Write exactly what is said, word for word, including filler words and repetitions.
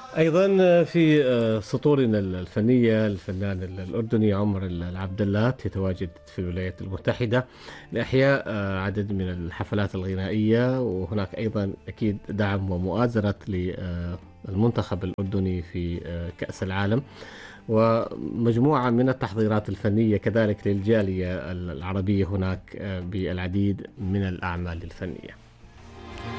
أيضا في سطورنا الفنية الفنان الأردني عمر العبدلات يتواجد في الولايات المتحدة لإحياء عدد من الحفلات الغنائية، وهناك أيضا أكيد دعم ومؤازرة للمنتخب الأردني في كأس العالم، ومجموعة من التحضيرات الفنية كذلك للجالية العربية هناك بالعديد من الأعمال الفنية.